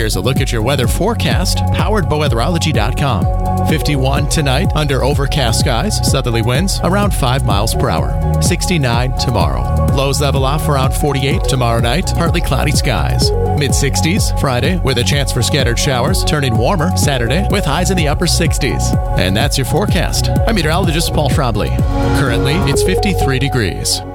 Here's a look at your weather forecast, powered by weatherology.com. 51 tonight under overcast skies, southerly winds around 5 miles per hour. 69 tomorrow. Lows level off around 48 tomorrow night, partly cloudy skies. Mid-60s Friday with a chance for scattered showers, turning warmer Saturday with highs in the upper 60s. And that's your forecast. I'm meteorologist Paul Schrabley. Currently, it's 53 degrees.